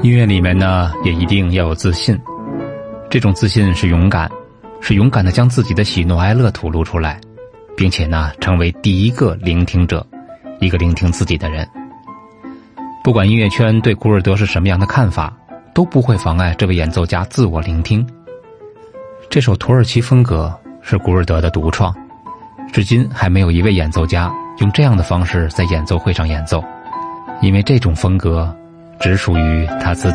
音乐里面呢，也一定要有自信。这种自信是勇敢，是勇敢地将自己的喜怒哀乐吐露出来，并且呢，成为第一个聆听者，一个聆听自己的人。不管音乐圈对古尔德是什么样的看法，都不会妨碍这位演奏家自我聆听。这首土耳其风格是古尔德的独创，至今还没有一位演奏家用这样的方式在演奏会上演奏，因为这种风格只属于他自己。